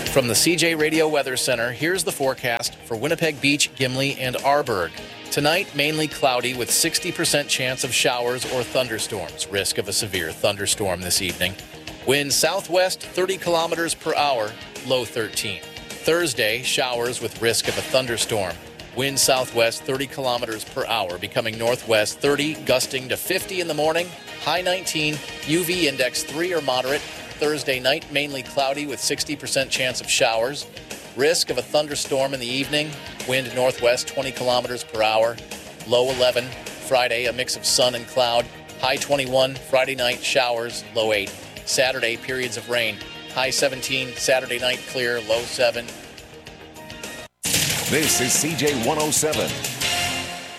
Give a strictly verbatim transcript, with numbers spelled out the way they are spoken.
From the C J Radio Weather Center, here's the forecast for Winnipeg Beach, Gimli, and Arborg. Tonight, mainly cloudy with sixty percent chance of showers or thunderstorms. Risk of a severe thunderstorm this evening. Wind southwest thirty kilometers per hour, low thirteen. Thursday, showers with risk of a thunderstorm. Wind southwest thirty kilometers per hour, becoming northwest thirty, gusting to fifty in the morning, high nineteen, U V index three or moderate. Thursday night, mainly cloudy with sixty percent chance of showers. Risk of a thunderstorm in the evening. Wind northwest twenty kilometers per hour. Low eleven. Friday, a mix of sun and cloud. High twenty-one. Friday night, showers. Low eight. Saturday, periods of rain. High seventeen. Saturday night, clear. Low seven. This is C J one oh seven.